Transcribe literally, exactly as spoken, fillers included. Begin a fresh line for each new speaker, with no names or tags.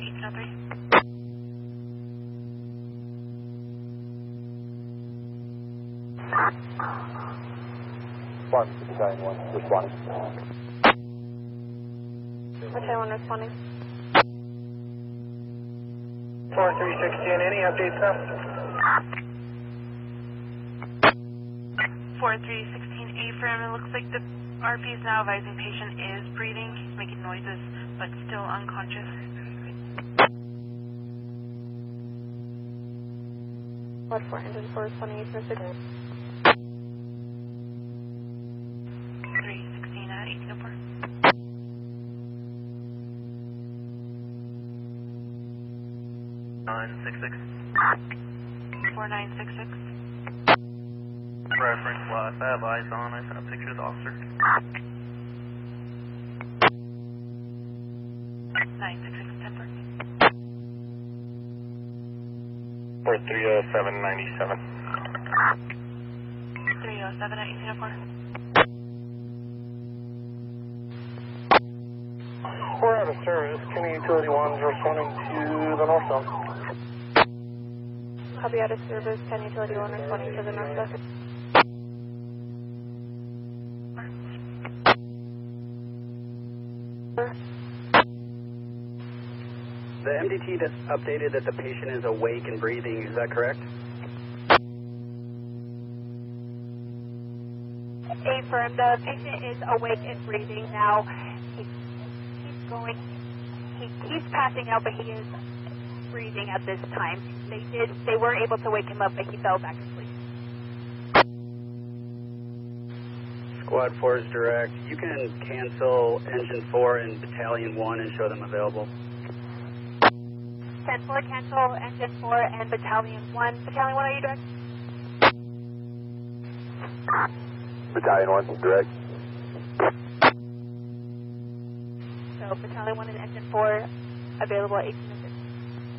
eighteen oh three.
One, Battalion one, responding.
Battalion one responding.
four three sixteen, any updates now?
four three sixteen A-frame, it looks like the R P is now advising patient is breathing. He's making noises, but still unconscious. What for engine four responding eight oh six? three sixteen at eighteen oh four.
nine six six.
four nine six six.
Reference loss. I have eyes on. I sent a picture to the officer.
nine six six, temper.
four three oh seven ninety-seven.
three oh seven at eighteen oh four.
We're out of service. Kenny Utility one is responding to the northbound.
Copy out of service, Penn Utility one responding to the northwest.
The M D T that's updated that the patient is awake and breathing, is that correct?
Affirm, the patient is awake and breathing now. He's, he's going, he keeps passing out, but he is breathing at this time. They did, they were able to wake him up, but he fell back asleep.
Squad four is direct. You can cancel engine four and battalion one and show them available.
ten four, cancel engine four and battalion one. Battalion one, are you direct?
Battalion one, direct.
So battalion one and engine four available at eighteen